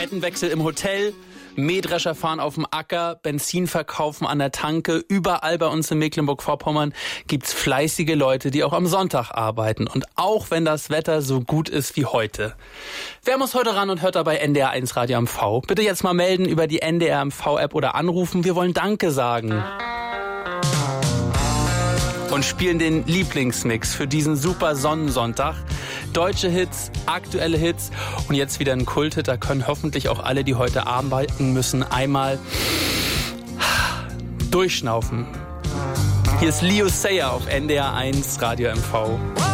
Tapetenwechsel im Hotel, Mähdrescher fahren auf dem Acker, Benzin verkaufen an der Tanke. Überall bei uns in Mecklenburg-Vorpommern gibt's fleißige Leute, die auch am Sonntag arbeiten. Und auch wenn das Wetter so gut ist wie heute. Wer muss heute ran und hört dabei NDR1 Radio MV? Bitte jetzt mal melden über die NDR MV-App oder anrufen. Wir wollen Danke sagen. Und spielen den Lieblingsmix für diesen super Sonnensonntag. Deutsche Hits, aktuelle Hits und jetzt wieder ein Kulthit. Da können hoffentlich auch alle, die heute arbeiten müssen, einmal durchschnaufen. Hier ist Leo Sayer auf NDR1 Radio MV.